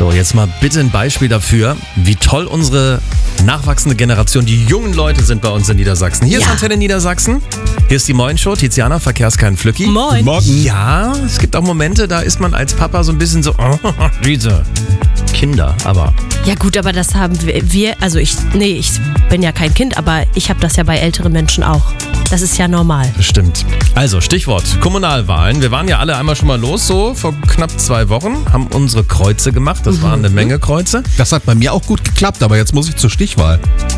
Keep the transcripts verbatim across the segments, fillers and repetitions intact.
So, jetzt mal bitte ein Beispiel dafür, wie toll unsere nachwachsende Generation, die jungen Leute sind bei uns in Niedersachsen. Hier Ja. ist Antenne Niedersachsen. Hier ist die Moin-Show. Tiziana, Verkehrskein Flücki. Moin. Morgen. Ja, es gibt auch Momente, da ist man als Papa so ein bisschen so, oh, diese Kinder, aber Ja gut, aber das haben wir- wir, also ich, nee, ich bin ja kein Kind, aber ich habe das ja bei älteren Menschen auch. Das ist ja normal. bestimmt. Also, Stichwort Kommunalwahlen. Wir waren ja alle einmal schon mal los, so vor knapp zwei Wochen, haben unsere Kreuze gemacht. Das waren eine Menge Kreuze. Das hat bei mir auch gut geklappt, aber jetzt muss ich zur Stichwahl.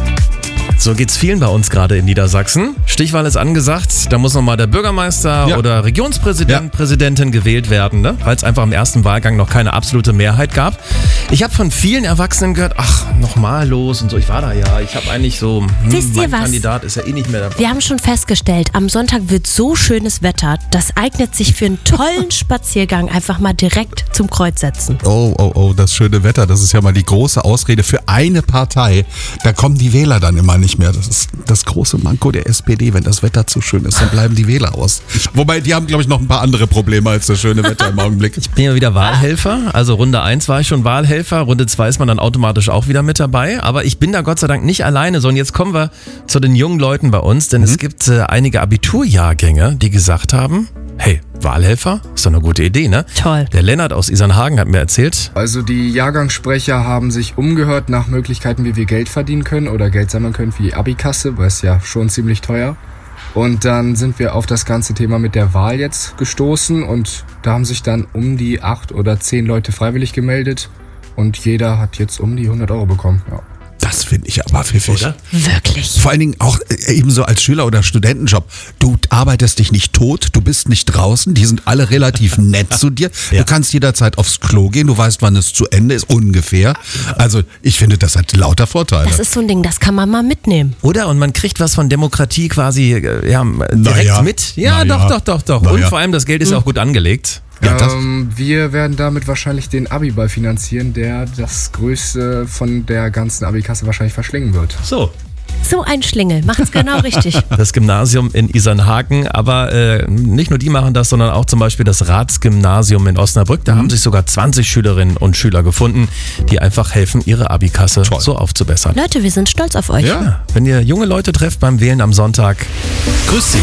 So geht's vielen bei uns gerade in Niedersachsen. Stichwahl ist angesagt, da muss nochmal der Bürgermeister Ja. oder Regionspräsident, Ja. Präsidentin gewählt werden, ne? Weil es einfach im ersten Wahlgang noch keine absolute Mehrheit gab. Ich habe von vielen Erwachsenen gehört, ach, nochmal los und so. Ich war da ja, ich habe eigentlich so, hm, Wisst ihr mein was? Kandidat ist ja eh nicht mehr dabei. Wir haben schon festgestellt, am Sonntag wird so schönes Wetter, das eignet sich für einen tollen Spaziergang einfach mal direkt zum Kreuz setzen. Oh, oh, oh, das schöne Wetter, das ist ja mal die große Ausrede für eine Partei. Da kommen die Wähler dann immer nicht mehr. Das ist das große Manko der S P D. Wenn das Wetter zu schön ist, dann bleiben die Wähler aus. Wobei, die haben, glaube ich, noch ein paar andere Probleme als das schöne Wetter im Augenblick. Ich bin ja wieder Wahlhelfer, also Runde eins war ich schon Wahlhelfer, Runde zwei ist man dann automatisch auch wieder mit dabei, aber ich bin da Gott sei Dank nicht alleine, sondern jetzt kommen wir zu den jungen Leuten bei uns, denn es gibt äh, einige Abiturjahrgänge, die gesagt haben, hey, Wahlhelfer, ist doch eine gute Idee, ne? Toll. Der Lennart aus Isernhagen hat mir erzählt, Also die Jahrgangssprecher haben sich umgehört nach Möglichkeiten, wie wir Geld verdienen können oder Geld sammeln können für die Abikasse, weil es ja schon ziemlich teuer. Und dann sind wir auf das ganze Thema mit der Wahl jetzt gestoßen und da haben sich dann um die acht oder zehn Leute freiwillig gemeldet und jeder hat jetzt um die hundert Euro bekommen. Ja. Das finde ich aber pfiffig. oder? Wirklich. Vor allen Dingen auch äh, ebenso als Schüler- oder Studentenjob. Du arbeitest dich nicht tot, du bist nicht draußen, die sind alle relativ nett zu dir. Ja. Du kannst jederzeit aufs Klo gehen, du weißt, wann es zu Ende ist, ungefähr. Also ich finde, das hat lauter Vorteile. Das ist so ein Ding, das kann man mal mitnehmen. Oder? Und man kriegt was von Demokratie quasi äh, ja, direkt Naja. mit. Ja, Naja. doch, doch, doch, doch. Und Naja. vor allem, das Geld ist ja auch gut angelegt. Ja, das- ähm, wir werden damit wahrscheinlich den Abiball finanzieren, der das Größte von der ganzen Abikasse wahrscheinlich verschlingen wird. So. So ein Schlingel, macht's genau richtig. Das Gymnasium in Isernhagen, aber äh, nicht nur die machen das, sondern auch zum Beispiel das Ratsgymnasium in Osnabrück. Da haben sich sogar zwanzig Schülerinnen und Schüler gefunden, die einfach helfen, ihre Abikasse Toll. so aufzubessern. Leute, wir sind stolz auf euch. Ja, wenn ihr junge Leute trefft beim Wählen am Sonntag, grüßt sie.